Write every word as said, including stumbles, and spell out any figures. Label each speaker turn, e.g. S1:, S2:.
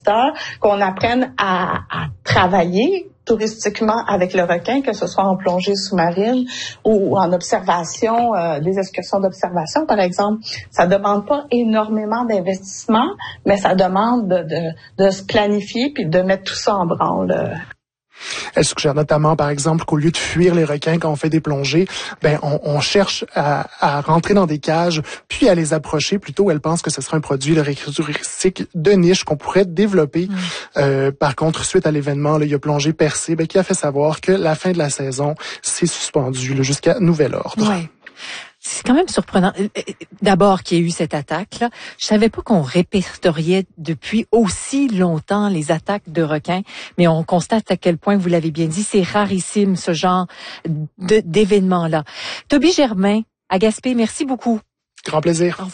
S1: qu'on apprenne à, à travailler touristiquement avec le requin, que ce soit en plongée sous-marine ou en observation, euh, des excursions d'observation, par exemple. Ça demande pas énormément d'investissement, mais ça demande de, de, de se planifier puis de mettre tout ça en branle.
S2: Elle suggère notamment, par exemple, qu'au lieu de fuir les requins quand on fait des plongées, ben on, on cherche à, à rentrer dans des cages, puis à les approcher. Plutôt, elle pense que ce serait un produit de réécriture touristique de niche qu'on pourrait développer. Mmh. Euh, par contre, suite à l'événement, là, il y a Plongée Percée, ben, qui a fait savoir que la fin de la saison s'est suspendue là, jusqu'à nouvel ordre.
S3: Ouais. C'est quand même surprenant. D'abord qu'il y ait eu cette attaque-là. Je savais pas qu'on répertoriait depuis aussi longtemps les attaques de requins, mais on constate à quel point, vous l'avez bien dit, c'est rarissime ce genre de, d'événements-là. Toby Germain, à Gaspé, merci beaucoup.
S2: Grand plaisir.